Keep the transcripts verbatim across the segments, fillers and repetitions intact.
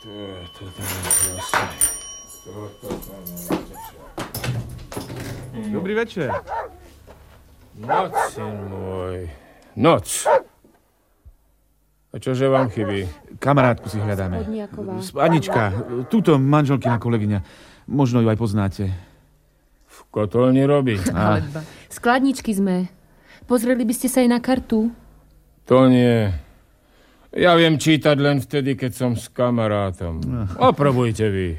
Dobrý večer. Noc, syn môj. Noc. A čože vám chybí? Kamarátku si hľadáme. Anička, túto manželkina kolegyňa. Možno ju aj poznáte. V kotolni robí. A... Skladničky sme. Pozreli by ste sa aj na kartu? To nie. Ja viem čítať len vtedy, keď som s kamarátom. Oprobujte vy.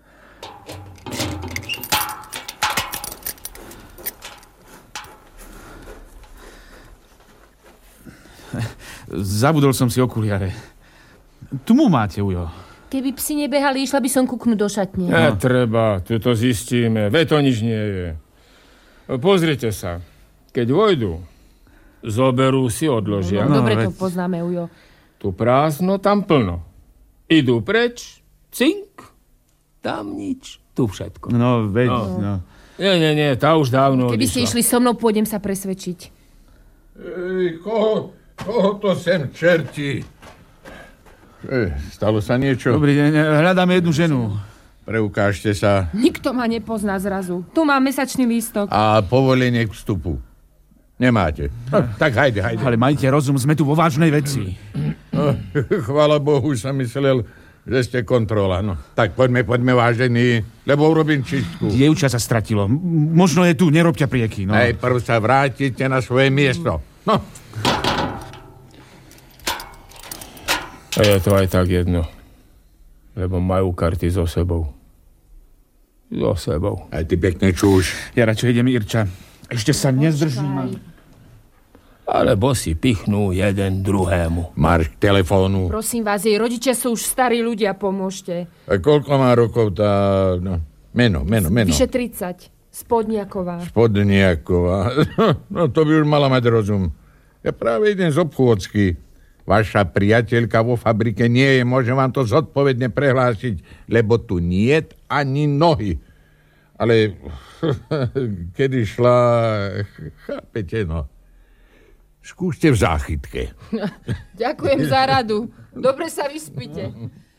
Zabudol som si okuliare. Tu mu máte, ujo. Keby psi nebehali, išla by som kúknuť do šatne. Netreba, tu to zistíme. Veď to nič nie je. Pozrite sa. Keď vojdu, zoberú si, odložia. No, dobre to poznáme, ujo. Tu prázdno, tam plno. Idú preč, cink, tam nič, tu všetko. No, veď, no. no. Nie, nie, nie, tá už dávno Keby odišla. ste išli so mnou, pôjdem sa presvedčiť. Ej, koho, koho to sem čerti? E, stalo sa niečo? Dobrý deň, hľadáme jednu ženu. Preukážte sa. Nikto ma nepozná zrazu. Tu mám mesačný lístok. A povolenie k vstupu. Nemáte. No, tak hajde, hajde. Ale majte rozum, sme tu vo vážnej veci. No, chvála Bohu, už som myslel, že ste kontrola. No, tak poďme, poďme vážení, lebo urobím čistku. Dievča sa stratilo. M- možno je tu, nerobťa prieky. No. Najprv sa vrátite na svoje miesto. No. A je to aj tak jedno. Lebo majú karty so sebou. So sebou. Aj ty pekne čúš. Ja radšej idem, Irča. Ešte sa nezdržím. Alebo si pichnú jeden druhému. Marš k telefónu. Prosím vás, jej rodičia sú už starí ľudia, pomôžte. A koľko má rokov tá... No, meno, meno, meno. Vyše tridsať. Spodniaková. Spodniaková. No to by už mala mať rozum. Ja práve idem z obchôdzky. Vaša priateľka vo fabrike nie je, môžem vám to zodpovedne prehlásiť, lebo tu niet ani nohy. Ale kedy šla, chápete, no. Skúste v záchytke. Ďakujem za radu. Dobre sa vyspíte.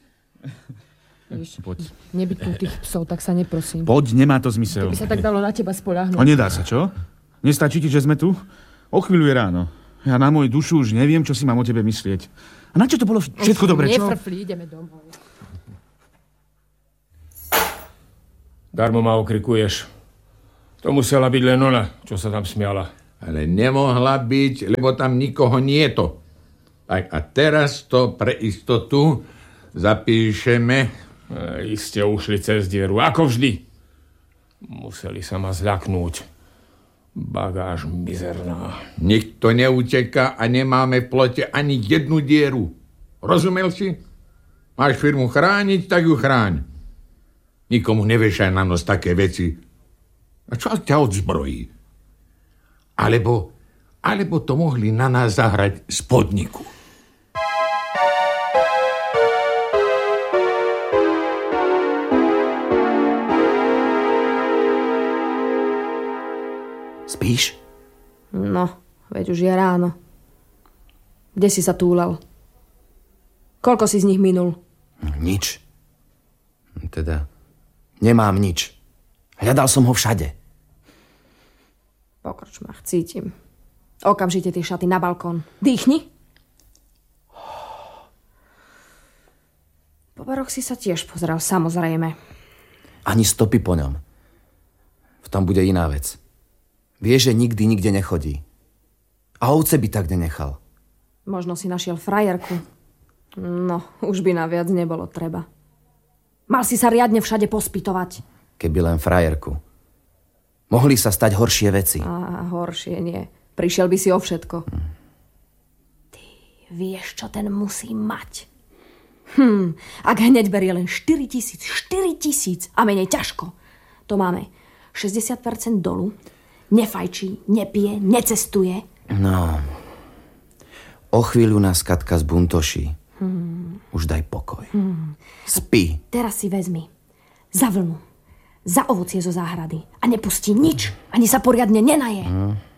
Víš, Poď. nebytnú tých psov, tak sa neprosím. Poď, nemá to zmysel. By sa tak dalo na teba spoľahnúť. No nedá sa, čo? Nestačí ti, že sme tu? O chvíľu je ráno. Ja na moju dušu už neviem, čo si mám o tebe myslieť. A na čo to bolo všetko dobre, čo? Nefrfli, ideme domov. Darmo ma okrikuješ. To musela byť len ona, čo sa tam smiala. Ale nemohla byť, lebo tam nikoho nie je to. Tak a teraz to pre istotu zapíšeme. E, iste ušli cez dieru, ako vždy. Museli sa ma zľaknúť. Bagáž mizerná. Nikto neuteká a nemáme v plote ani jednu dieru. Rozumel si? Máš firmu chrániť, tak ju chráň. Nikomu nevešaj na nos také veci. A čo ťa odzbrojí? Alebo, alebo to mohli na nás zahrať z podniku. Spíš? No, veď už je ráno. Kde si sa túlal? Koľko si z nich minul? Nič. Teda, nemám nič. Hľadal som ho všade. Po krčmách cítim. Okamžite tie šaty na balkón. Dýchni. Po baroch si sa tiež pozrel, samozrejme. Ani stopy po ňom. V tom bude iná vec. Vie, že nikdy nikde nechodí. A ovce by tak nenechal. Možno si našiel frajerku. No, už by na viac nebolo treba. Mal si sa riadne všade pospytovať. Keby len frajerku. Mohli sa stať horšie veci. A horšie nie. Prišiel by si o všetko. Hm. Ty vieš, čo ten musí mať. Hm, ak hneď berie len štyri tisíc, štyri tisíc a menej ťažko. To máme šesťdesiat percent dolu. Nefajčí, nepije, necestuje. No, o chvíľu nás Katka zbuntoší. Hmm. Už daj pokoj. Hmm. Spí. Teraz si vezmi za vlnu, za ovocie zo záhrady a nepustí nič, ani sa poriadne nenaje. Hmm.